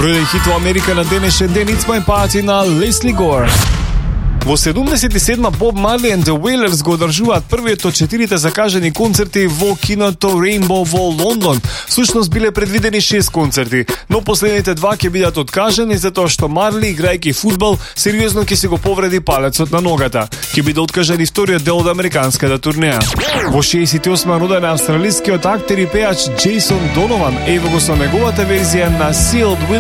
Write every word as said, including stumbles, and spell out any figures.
Број еден хит во Америка на денешен ден It's My Party на Лесли Гор. Во седумдесет и седма Боб Марли and the Wailers го одржуваат првиот од четирите закажани концерти во киното Rainbow во Лондон. Всушност биле предвидени шест концерти, но последните два ќе бидат откажани затоа што Марли, играјќи фудбал, сериозно ќе се го повреди палецот на ногата. Ќе биде откажан и вториот дел од американската турнеја. Во шеесет и осма роден австралискиот актер и пејач Джейсон Донован, ево го со неговата верзија на Sealed Will